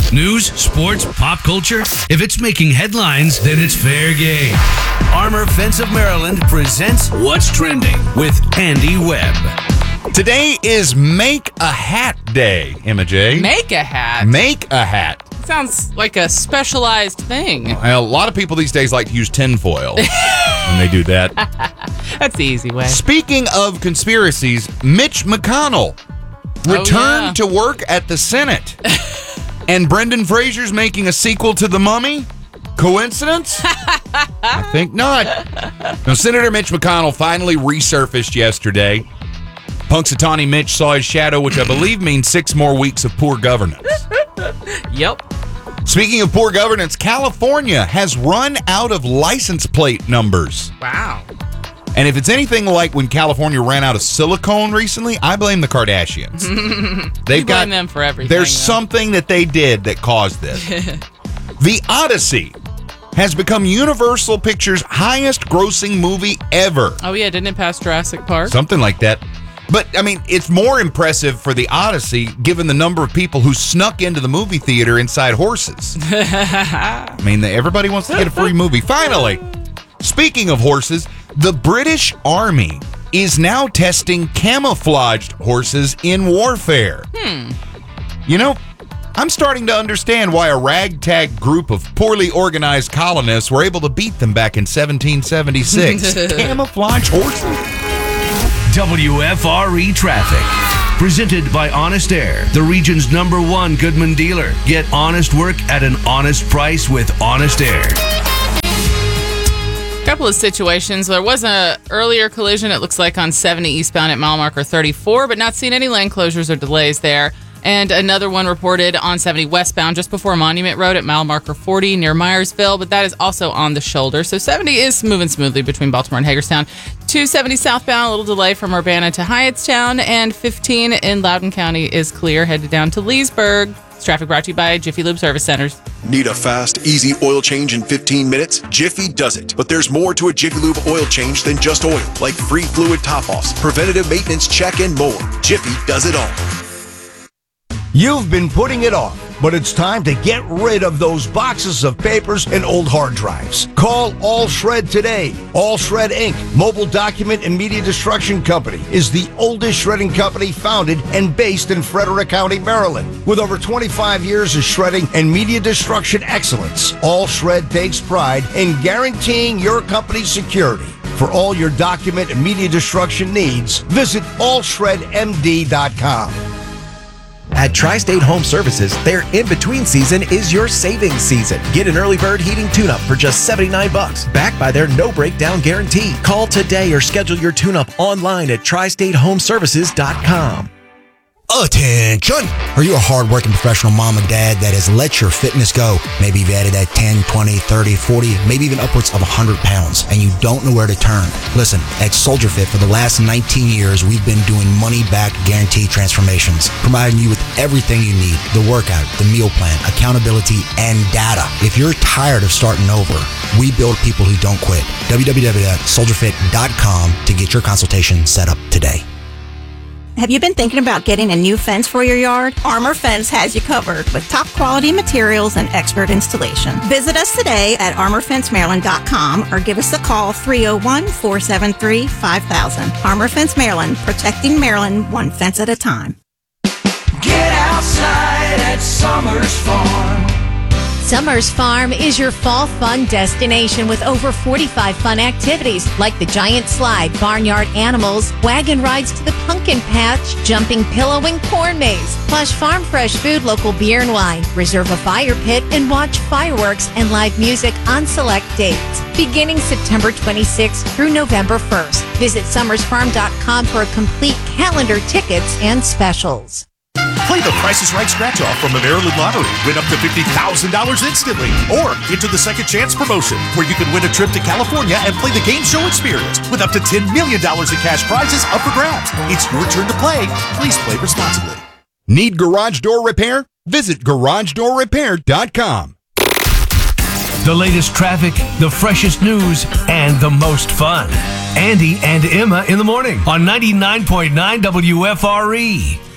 News, sports, pop culture. If it's making headlines, then it's fair game. Armor Fence of Maryland presents What's Trending with Andy Webb. Today is Make a Hat Day, Emma J. Make a hat? Make a hat. Sounds like a specialized thing. Well, a lot of people these days like to use tinfoil when they do that. That's the easy way. Speaking of conspiracies, Mitch McConnell returned to work at the Senate. And Brendan Fraser's making a sequel to The Mummy? Coincidence? I think not. Now, Senator Mitch McConnell finally resurfaced yesterday. Punxsutawney Mitch saw his shadow, which I believe means 6 more weeks of poor governance. Yep. Speaking of poor governance, California has run out of license plate numbers. Wow. And if it's anything like when California ran out of silicone recently, I blame the Kardashians. You blame them for everything. There's something that they did that caused this. The Odyssey has become Universal Pictures' highest grossing movie ever. Oh, yeah. Didn't it pass Jurassic Park? Something like that. But, I mean, it's more impressive for The Odyssey given the number of people who snuck into the movie theater inside horses. I mean, everybody wants to get a free movie. Finally, speaking of horses, the British Army is now testing camouflaged horses in warfare. You know, I'm starting to understand why a ragtag group of poorly organized colonists were able to beat them back in 1776. Camouflage horses. WFRE Traffic. Presented by Honest Air, the region's #1 Goodman dealer. Get honest work at an honest price with Honest Air. Couple of situations. There was an earlier collision, it looks like, on 70 eastbound at mile marker 34, but not seeing any lane closures or delays there. And another one reported on 70 westbound just before Monument Road at mile marker 40 near Myersville, but that is also on the shoulder. So 70 is moving smoothly between Baltimore and Hagerstown. 270 southbound, a little delay from Urbana to Hyattstown, and 15 in Loudoun County is clear, headed down to Leesburg. This traffic brought to you by Jiffy Lube Service Centers. Need a fast, easy oil change in 15 minutes? Jiffy does it. But there's more to a Jiffy Lube oil change than just oil, like free fluid top-offs, preventative maintenance check, and more. Jiffy does it all. You've been putting it off, but it's time to get rid of those boxes of papers and old hard drives. Call All Shred today. All Shred Inc., mobile document and media destruction company, is the oldest shredding company founded and based in Frederick County, Maryland. With over 25 years of shredding and media destruction excellence, All Shred takes pride in guaranteeing your company's security. For all your document and media destruction needs, visit allshredmd.com. At Tri-State Home Services, their in-between season is your savings season. Get an early bird heating tune-up for just $79, backed by their no-breakdown guarantee. Call today or schedule your tune-up online at tristatehomeservices.com. Attention! Are you a hard-working professional mom or dad that has let your fitness go? Maybe you've added that 10, 20, 30, 40, maybe even upwards of 100 pounds, and you don't know where to turn. Listen, at Soldier Fit, for the last 19 years, we've been doing money-back guaranteed transformations, providing you with everything you need: the workout, the meal plan, accountability, and data. If you're tired of starting over, we build people who don't quit. www.soldierfit.com to get your consultation set up today. Have you been thinking about getting a new fence for your yard? Armor Fence has you covered with top quality materials and expert installation. Visit us today at armorfencemaryland.com or give us a call 301-473-5000. Armor Fence Maryland, protecting Maryland one fence at a time. Get outside at Summers Farm. Summers Farm is your fall fun destination with over 45 fun activities like the giant slide, barnyard animals, wagon rides to the pumpkin patch, jumping pillow and corn maze, plus farm fresh food, local beer and wine. Reserve a fire pit and watch fireworks and live music on select dates. Beginning September 26th through November 1st. Visit summersfarm.com for a complete calendar, tickets, and specials. Play the Price is Right scratch-off from the Maryland Lottery. Win up to $50,000 instantly. Or enter the Second Chance promotion, where you can win a trip to California and play the game show experience with up to $10 million in cash prizes up for grabs. It's your turn to play. Please play responsibly. Need garage door repair? Visit garagedoorrepair.com. The latest traffic, the freshest news, and the most fun. Andy and Emma in the morning on 99.9 WFRE.